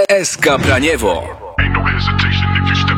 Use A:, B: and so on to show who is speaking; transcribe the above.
A: SK Braniewo.
B: Ain't no hesitation if you step